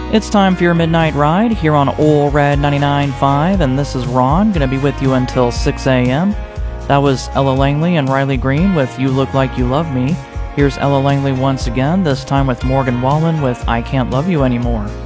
It's time for your midnight ride here on Ol' Red 99.5, and this is Ron, going to be with you until 6 a.m. That was Ella Langley and Riley Green with You Look Like You Love Me. Here's Ella Langley once again, this time with Morgan Wallen with I Can't Love You Anymore.